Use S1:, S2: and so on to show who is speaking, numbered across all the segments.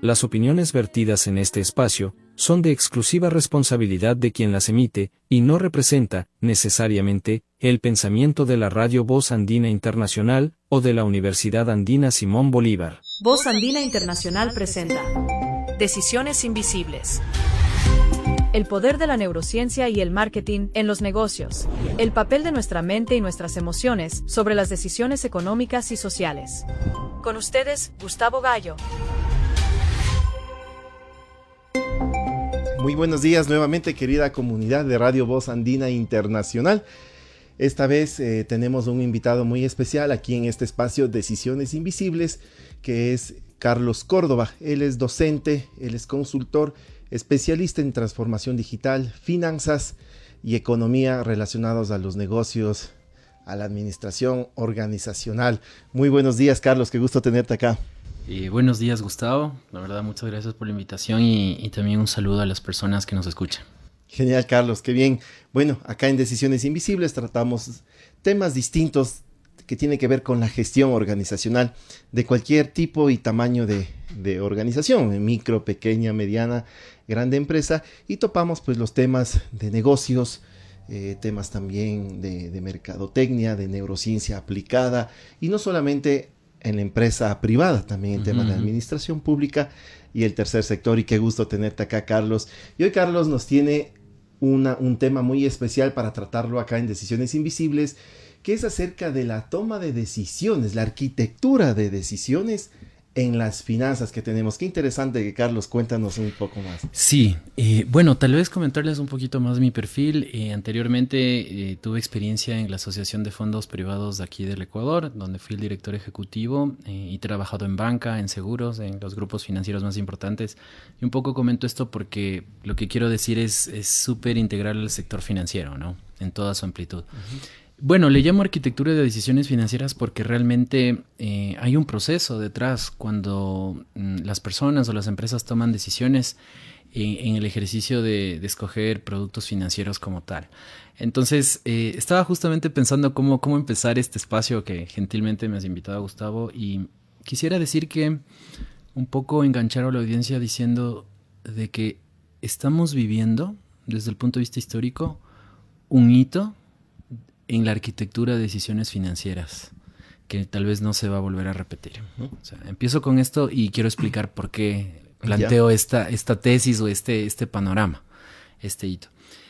S1: Las opiniones vertidas en este espacio son de exclusiva responsabilidad de quien las emite, y no representa, necesariamente, el pensamiento de la Radio Voz Andina Internacional o de la Universidad Andina Simón Bolívar.
S2: Voz Andina Internacional presenta Decisiones Invisibles. El poder de la neurociencia y el marketing en los negocios. El papel de nuestra mente y nuestras emociones sobre las decisiones económicas y sociales. Con ustedes, Gustavo Gallo.
S3: Muy buenos días nuevamente, querida comunidad de Radio Voz Andina Internacional. Esta vez tenemos un invitado muy especial aquí en este espacio Decisiones Invisibles, que es Carlos Córdoba. Él es docente, él es consultor, especialista en transformación digital, finanzas y economía relacionados a los negocios, a la administración organizacional. Muy buenos días, Carlos, qué gusto tenerte acá.
S4: Buenos días, Gustavo. La verdad, muchas gracias por la invitación y también un saludo a las personas que nos escuchan.
S3: Genial, Carlos, qué bien. Bueno, acá en Decisiones Invisibles tratamos temas distintos que tienen que ver con la gestión organizacional de cualquier tipo y tamaño de organización, micro, pequeña, mediana, grande empresa, y topamos pues los temas de negocios, temas también de mercadotecnia, de neurociencia aplicada, y no solamente en la empresa privada, también en temas de administración pública y el tercer sector. Y qué gusto tenerte acá, Carlos. Y hoy Carlos nos tiene un tema muy especial para tratarlo acá en Decisiones Invisibles, que es acerca de la toma de decisiones, la arquitectura de decisiones en las finanzas que tenemos. Qué interesante, que Carlos, cuéntanos un poco más.
S4: Sí, bueno, tal vez comentarles un poquito más mi perfil. Anteriormente tuve experiencia en la Asociación de Fondos Privados de aquí del Ecuador, donde fui el director ejecutivo y he trabajado en banca, en seguros, en los grupos financieros más importantes. Y un poco comento esto porque lo que quiero decir es súper integral al sector financiero, ¿no? En toda su amplitud. Bueno, le llamo arquitectura de decisiones financieras porque realmente hay un proceso detrás cuando las personas o las empresas toman decisiones en el ejercicio de escoger productos financieros como tal. Entonces, estaba justamente pensando cómo empezar este espacio que gentilmente me has invitado, Gustavo, y quisiera decir que un poco enganchar a la audiencia diciendo de que estamos viviendo, desde el punto de vista histórico, un hito en la arquitectura de decisiones financieras, que tal vez no se va a volver a repetir. O sea, empiezo con esto y quiero explicar por qué planteo esta tesis o este panorama, este hito.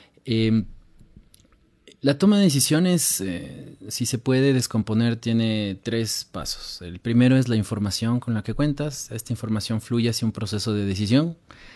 S4: La toma de decisiones, si se puede descomponer, tiene 3 pasos. El primero es la información con la que cuentas. Esta información fluye hacia un proceso de decisión.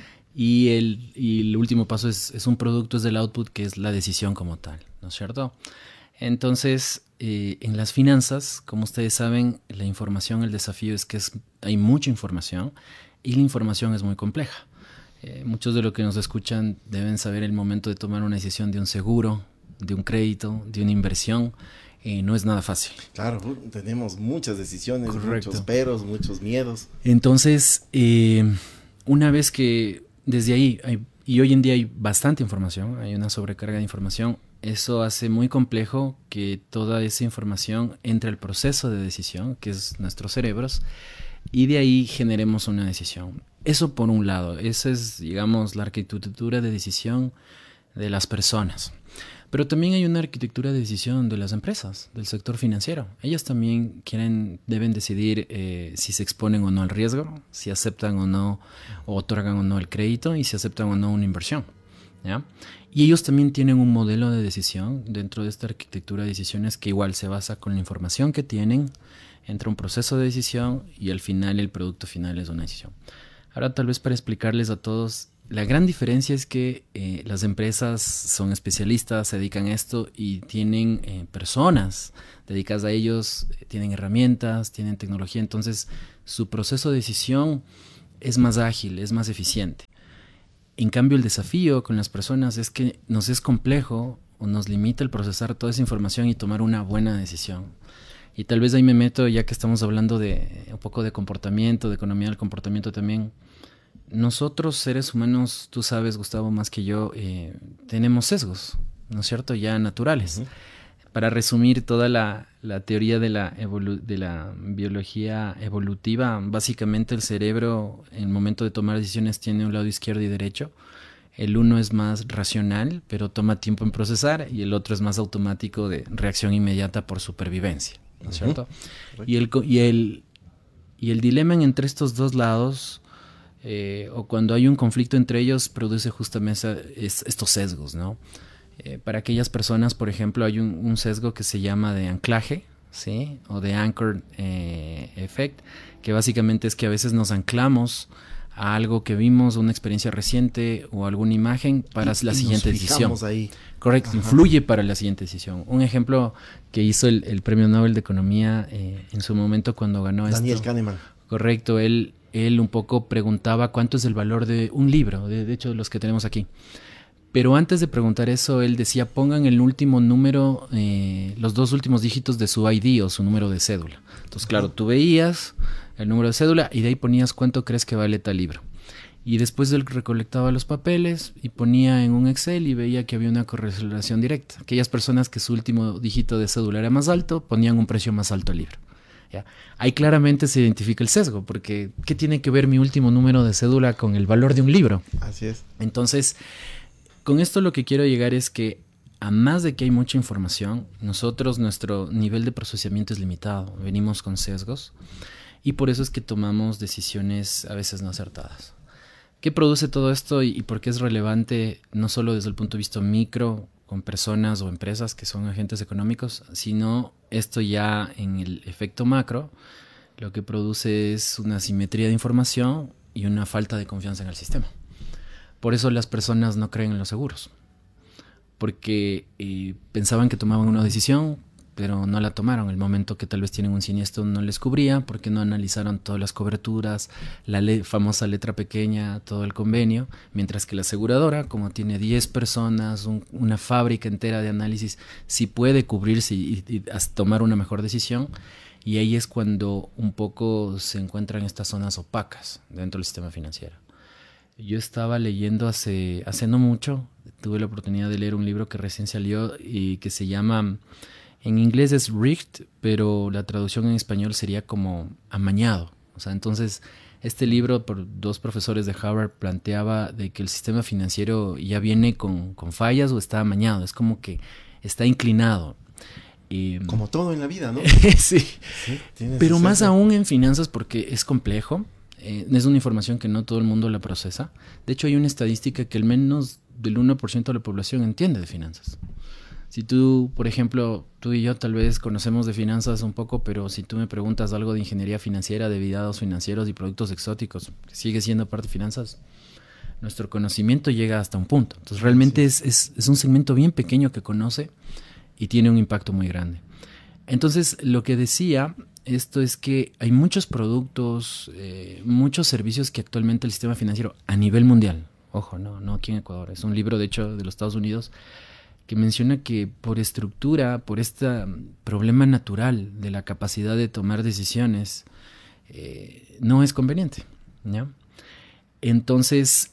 S4: Y el último paso es un producto, es del output, que es la decisión como tal, ¿no es cierto? Entonces, en las finanzas, como ustedes saben, la información, el desafío es que hay mucha información y la información es muy compleja. Muchos de los que nos escuchan deben saber el momento de tomar una decisión de un seguro, de un crédito, de una inversión. No es nada fácil.
S3: Claro, tenemos muchas decisiones,
S4: correcto,
S3: muchos peros, muchos miedos.
S4: Entonces, una vez que desde ahí y hoy en día hay bastante información, hay una sobrecarga de información, eso hace muy complejo que toda esa información entre al proceso de decisión, que es nuestros cerebros, y de ahí generemos una decisión. Eso por un lado, esa es, digamos, la arquitectura de decisión de las personas. Pero también hay una arquitectura de decisión de las empresas, del sector financiero. Ellas también deben decidir si se exponen o no al riesgo, si aceptan o no, o otorgan o no el crédito y si aceptan o no una inversión, ¿ya? Y ellos también tienen un modelo de decisión dentro de esta arquitectura de decisiones que igual se basa con la información que tienen, entra un proceso de decisión y al final el producto final es una decisión. Ahora tal vez para explicarles a todos, la gran diferencia es que las empresas son especialistas, se dedican a esto y tienen personas dedicadas a ellos, tienen herramientas, tienen tecnología, entonces su proceso de decisión es más ágil, es más eficiente. En cambio, el desafío con las personas es que nos es complejo o nos limita el procesar toda esa información y tomar una buena decisión. Y tal vez ahí me meto, ya que estamos hablando de un poco de comportamiento, de economía del comportamiento también. Nosotros, seres humanos, tú sabes, Gustavo, más que yo, tenemos sesgos, ¿no es cierto? Ya naturales. para resumir toda la teoría de la biología evolutiva, básicamente el cerebro en el momento de tomar decisiones tiene un lado izquierdo y derecho. El uno es más racional, pero toma tiempo en procesar, y el otro es más automático, de reacción inmediata por supervivencia, ¿no es cierto? Y el dilema entre estos dos lados, o cuando hay un conflicto entre ellos, produce justamente estos sesgos, ¿no? Para aquellas personas, por ejemplo, hay un sesgo que se llama de anclaje, ¿sí? O de anchor effect, que básicamente es que a veces nos anclamos a algo que vimos, una experiencia reciente o alguna imagen para la siguiente decisión.
S3: Ahí.
S4: Correcto, ajá. Influye para la siguiente decisión. Un ejemplo que hizo el Premio Nobel de Economía en su momento cuando ganó
S3: Daniel Kahneman.
S4: Correcto, él un poco preguntaba cuánto es el valor de un libro, de hecho los que tenemos aquí. Pero antes de preguntar eso, él decía, pongan el último número, los 2 últimos dígitos de su ID o su número de cédula. Entonces, claro, tú veías el número de cédula y de ahí ponías cuánto crees que vale tal libro. Y después él recolectaba los papeles y ponía en un Excel y veía que había una correlación directa. Aquellas personas que su último dígito de cédula era más alto, ponían un precio más alto al libro. ¿Ya? Ahí claramente se identifica el sesgo, porque ¿qué tiene que ver mi último número de cédula con el valor de un libro?
S3: Así es.
S4: Entonces, con esto lo que quiero llegar es que, a más de que hay mucha información, nosotros, nuestro nivel de procesamiento es limitado, venimos con sesgos, y por eso es que tomamos decisiones a veces no acertadas. ¿Qué produce todo esto y por qué es relevante, no solo desde el punto de vista micro, con personas o empresas que son agentes económicos, sino esto ya en el efecto macro? Lo que produce es una asimetría de información y una falta de confianza en el sistema. Por eso las personas no creen en los seguros, porque pensaban que tomaban una decisión, pero no la tomaron. El momento que tal vez tienen un siniestro no les cubría, porque no analizaron todas las coberturas, la famosa letra pequeña, todo el convenio, mientras que la aseguradora, como tiene 10 personas, una fábrica entera de análisis, sí puede cubrirse y tomar una mejor decisión. Y ahí es cuando un poco se encuentran estas zonas opacas dentro del sistema financiero. Yo estaba leyendo hace no mucho, tuve la oportunidad de leer un libro que recién salió y que se llama, en inglés es Rigged, pero la traducción en español sería como amañado. O sea, entonces este libro por 2 profesores de Harvard planteaba de que el sistema financiero ya viene con fallas o está amañado, es como que está inclinado.
S3: Como todo en la vida, ¿no?
S4: Sí, pero más aún en finanzas, porque es complejo. Es una información que no todo el mundo la procesa. De hecho, hay una estadística que al menos del 1% de la población entiende de finanzas. Si tú, por ejemplo, tú y yo tal vez conocemos de finanzas un poco, pero si tú me preguntas algo de ingeniería financiera, de datos financieros y productos exóticos, que sigue siendo parte de finanzas, nuestro conocimiento llega hasta un punto. Entonces, realmente es un segmento bien pequeño que conoce y tiene un impacto muy grande. Entonces, lo que decía esto es que hay muchos productos, muchos servicios que actualmente el sistema financiero a nivel mundial, ojo, no aquí en Ecuador, es un libro de hecho de los Estados Unidos que menciona que por estructura, por este problema natural de la capacidad de tomar decisiones, no es conveniente, ¿ya? Entonces,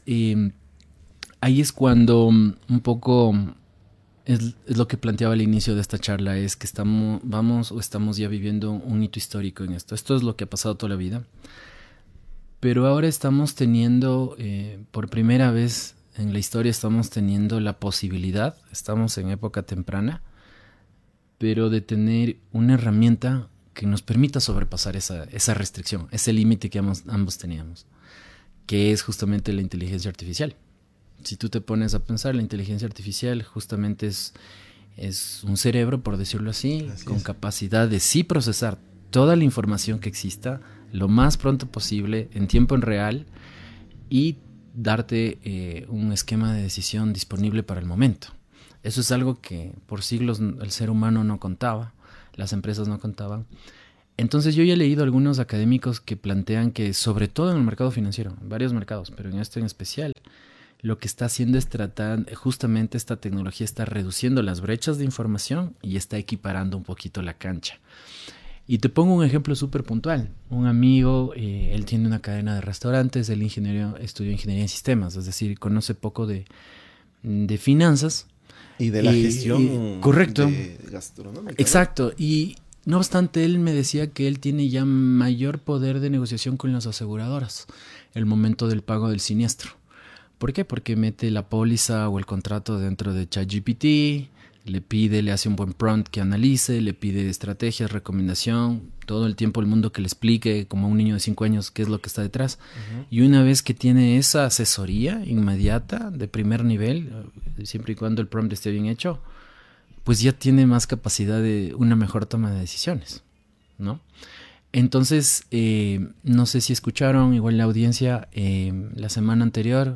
S4: ahí es cuando un poco es lo que planteaba al inicio de esta charla, es que estamos ya viviendo un hito histórico en esto. Esto es lo que ha pasado toda la vida, pero ahora estamos teniendo, por primera vez en la historia, estamos teniendo la posibilidad, estamos en época temprana, pero de tener una herramienta que nos permita sobrepasar esa restricción, ese límite que ambos teníamos, que es justamente la inteligencia artificial. Si tú te pones a pensar, la inteligencia artificial justamente es un cerebro, por decirlo así con capacidad de sí procesar toda la información que exista lo más pronto posible, en tiempo en real, y darte un esquema de decisión disponible para el momento. Eso es algo que por siglos el ser humano no contaba, las empresas no contaban. Entonces yo ya he leído algunos académicos que plantean que, sobre todo en el mercado financiero, en varios mercados, pero en este en especial, lo que está haciendo es tratar, justamente esta tecnología está reduciendo las brechas de información y está equiparando un poquito la cancha. Y te pongo un ejemplo súper puntual. Un amigo, él tiene una cadena de restaurantes, él estudió ingeniería en sistemas, es decir, conoce poco de finanzas,
S3: Y de la gestión
S4: correcto.
S3: gastronómica.
S4: Exacto. ¿No? Y no obstante, él me decía que él tiene ya mayor poder de negociación con las aseguradoras el momento del pago del siniestro. ¿Por qué? Porque mete la póliza o el contrato dentro de ChatGPT, le hace un buen prompt que analice, le pide estrategias, recomendación, todo el tiempo el mundo que le explique como a un niño de 5 años qué es lo que está detrás. Y una vez que tiene esa asesoría inmediata de primer nivel, siempre y cuando el prompt esté bien hecho, pues ya tiene más capacidad de una mejor toma de decisiones, ¿no? Entonces, no sé si escucharon, igual la audiencia, la semana anterior,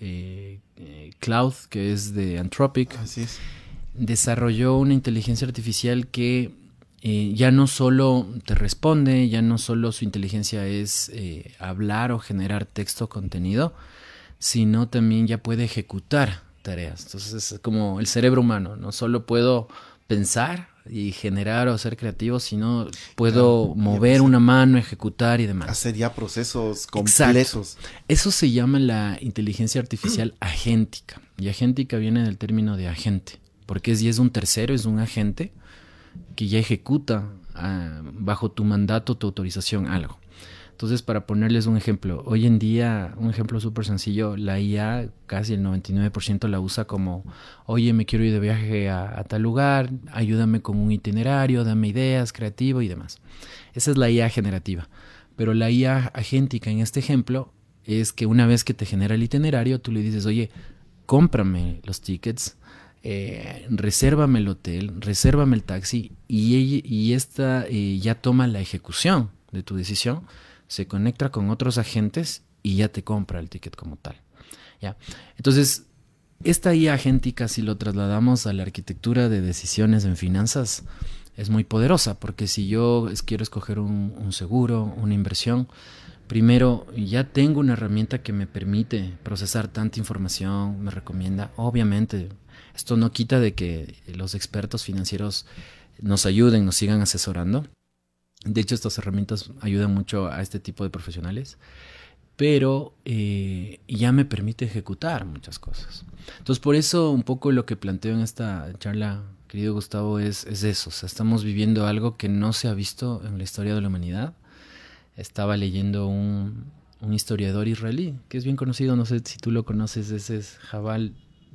S4: Cloud, que es de Anthropic,
S3: Así es.
S4: desarrolló una inteligencia artificial que ya no solo te responde, ya no solo su inteligencia es hablar o generar texto o contenido, sino también ya puede ejecutar tareas. Entonces es como el cerebro humano, no solo puedo pensar y generar o ser creativo, sino puedo mover una mano, ejecutar y demás.
S3: Hacer ya procesos completos.
S4: Exacto. Eso se llama la inteligencia artificial agéntica. Y agéntica viene del término de agente, porque es un tercero, es un agente que ya ejecuta bajo tu mandato, tu autorización, algo. Entonces, para ponerles un ejemplo, hoy en día, un ejemplo súper sencillo, la IA casi el 99% la usa como, oye, me quiero ir de viaje a tal lugar, ayúdame con un itinerario, dame ideas, creativo y demás. Esa es la IA generativa. Pero la IA agéntica en este ejemplo es que una vez que te genera el itinerario, tú le dices, oye, cómprame los tickets, resérvame el hotel, resérvame el taxi, y esta ya toma la ejecución de tu decisión, se conecta con otros agentes y ya te compra el ticket como tal. ¿Ya? Entonces, esta IA agéntica, si lo trasladamos a la arquitectura de decisiones en finanzas, es muy poderosa, porque si yo quiero escoger un seguro, una inversión, primero ya tengo una herramienta que me permite procesar tanta información, me recomienda. Obviamente, esto no quita de que los expertos financieros nos ayuden, nos sigan asesorando. De hecho, estas herramientas ayudan mucho a este tipo de profesionales, pero ya me permite ejecutar muchas cosas. Entonces, por eso un poco lo que planteo en esta charla, querido Gustavo, es eso. O sea, estamos viviendo algo que no se ha visto en la historia de la humanidad. Estaba leyendo un historiador israelí, que es bien conocido, no sé si tú lo conoces, ese es Yuval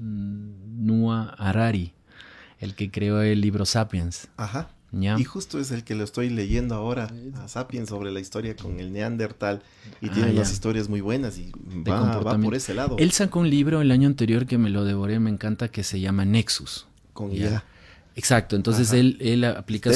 S4: Noah Harari, el que creó el libro Sapiens.
S3: Ajá.
S4: ¿Ya?
S3: Y justo es el que lo estoy leyendo ahora, a Sapiens, sobre la historia con el Neandertal, y tiene unas historias muy buenas y va por ese lado.
S4: Él sacó un libro el año anterior que me lo devoré, me encanta, que se llama Nexus.
S3: Con IA.
S4: Exacto, entonces él aplica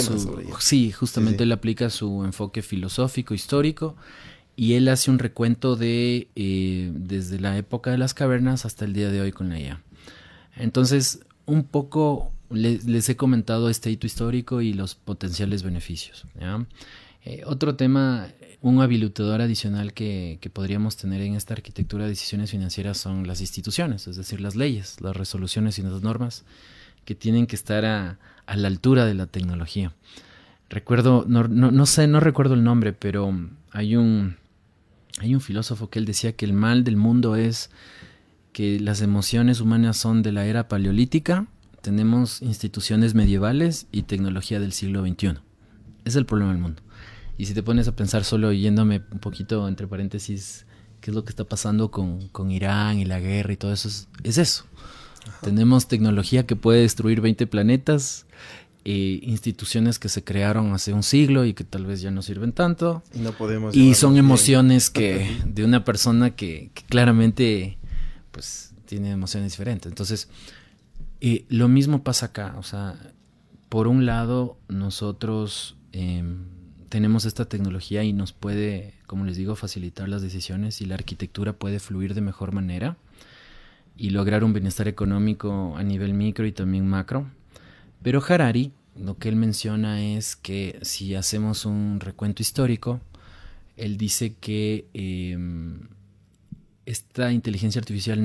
S4: él aplica su enfoque filosófico, histórico, y él hace un recuento de desde la época de las cavernas hasta el día de hoy con la IA. Entonces, un poco les he comentado este hito histórico y los potenciales beneficios, ¿ya? Otro tema, un habilitador adicional que podríamos tener en esta arquitectura de decisiones financieras son las instituciones, es decir, las leyes, las resoluciones y las normas que tienen que estar a la altura de la tecnología. Recuerdo, no recuerdo el nombre, pero hay un filósofo que él decía que el mal del mundo es que las emociones humanas son de la era paleolítica, tenemos instituciones medievales y tecnología del siglo XXI. Es el problema del mundo. Y si te pones a pensar, solo yéndome un poquito entre paréntesis, qué es lo que está pasando con Irán y la guerra y todo eso, es eso. Ajá. Tenemos tecnología que puede destruir 20 planetas, instituciones que se crearon hace un siglo y que tal vez ya no sirven tanto.
S3: Y no podemos.
S4: Y son emociones de una persona que claramente pues tiene emociones diferentes. Entonces, lo mismo pasa acá. O sea, por un lado, nosotros tenemos esta tecnología y nos puede, como les digo, facilitar las decisiones, y la arquitectura puede fluir de mejor manera y lograr un bienestar económico a nivel micro y también macro. Pero Harari, lo que él menciona es que si hacemos un recuento histórico, él dice que esta inteligencia artificial